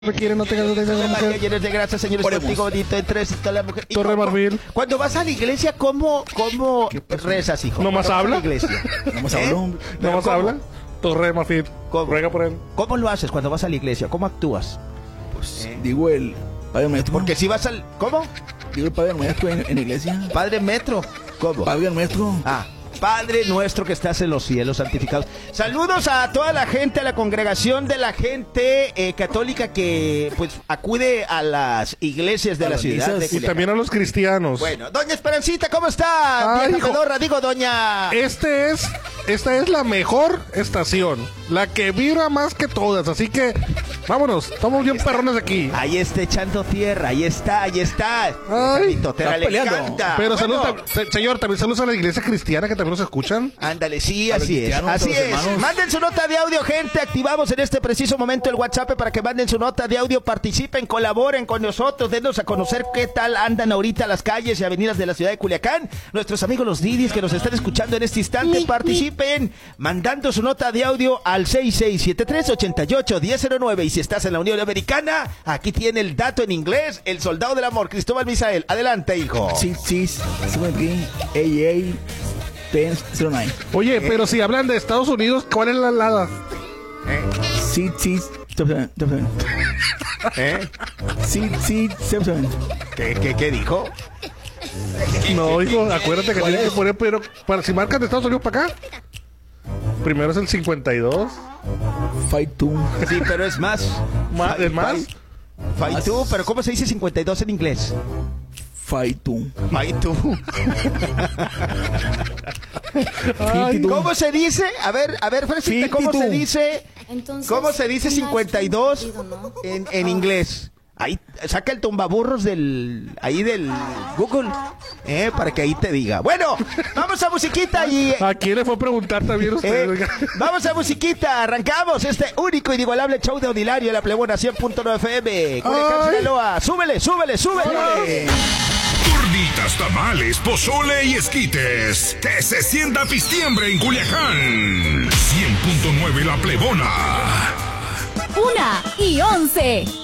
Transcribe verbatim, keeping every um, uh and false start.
requiere no tengas de María, mujer. Llenos de grasa, señores, contigo bonito, entre la mujer. Torre Marfil. Cuando vas a la iglesia, ¿cómo, cómo rezas, hijo? ¿No más habla? Iglesia? ¿No más habla? ¿No más habla? Torre Marfil. Ruega por él. ¿Cómo lo haces cuando vas a la iglesia? ¿Cómo actúas? Pues ¿Eh? digo el Padre Nuestro. Porque si vas al... ¿Cómo? Digo el Padre Nuestro en, en la iglesia. ¿Padre Metro? ¿Cómo? Padre Nuestro. Ah. Padre nuestro que estás en los cielos, santificados. Saludos a toda la gente, a la congregación de la gente eh, católica que pues acude a las iglesias de a la ciudad de y también a los cristianos. Bueno, doña Esperancita, ¿cómo está? Ay, pedorra, digo, doña. Este es, esta es la mejor estación, la que vibra más que todas, así que vámonos, estamos bien perrones aquí. Ahí está echando tierra, ahí está, ahí está. Ay, está le encanta. Pero bueno. salud, señor, también saludos a la iglesia cristiana que también nos escuchan. Ándale, sí, así es, así es. Hermanos. Manden su nota de audio, gente. Activamos en este preciso momento el WhatsApp para que manden su nota de audio, participen, colaboren con nosotros, denos a conocer qué tal andan ahorita las calles y avenidas de la ciudad de Culiacán. Nuestros amigos los Didis que nos están escuchando en este instante, participen mandando su nota de audio al seis seis siete tres, ocho ocho, uno cero cero nueve. Y si estás en la Unión Americana, aquí tiene el dato en inglés, el soldado del amor, Cristóbal Misael. Adelante, hijo. Sí, sí, sí, cero nueve. Oye, eh, pero si hablan de Estados Unidos, ¿cuál es la alada? Eh. Sí, sí, ¿Eh? Sí, sí, ¿Qué, qué, qué dijo? No, hijo, acuérdate que tienes que poner, pero para si marcas de Estados Unidos para acá, primero es el cincuenta y dos. Fight two. Sí, pero es más. ¿Más? ¿Es más? Fight two, pero ¿cómo se dice cincuenta y dos en inglés? Fight two. Fight two. ¿Cómo se dice? A ver, a ver, Fresita, ¿cómo se dice? Entonces, ¿cómo se dice cincuenta y dos en, en inglés? Ahí, saca el tumbaburros del, ahí del Google, eh, para que ahí te diga. Bueno, vamos a musiquita y... ¿A quién le fue a preguntar también usted? Eh, vamos a musiquita, arrancamos este único y inigualable show de Odilario en la Plebona cien punto nueve F M. Culiacán, Sinaloa. Súbele, súbele, súbele. Gorditas, tamales, pozole y esquites. Que se sienta pistiembre en Culiacán. cien punto nueve La Plebona. Una y once.